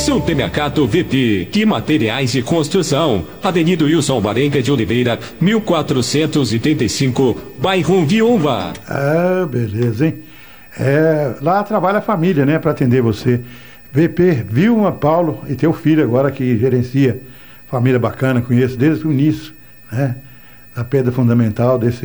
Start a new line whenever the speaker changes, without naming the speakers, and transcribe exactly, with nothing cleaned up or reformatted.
Supermercado V P, que materiais de construção, Avenida Wilson Varenga de Oliveira, mil quatrocentos e trinta e cinco, bairro Viúva.
Ah, beleza, hein? É, lá trabalha a família, né, para atender você. V P, Vilma, Paulo e teu filho agora que gerencia. Família bacana, conheço desde o início, né? Da pedra fundamental desse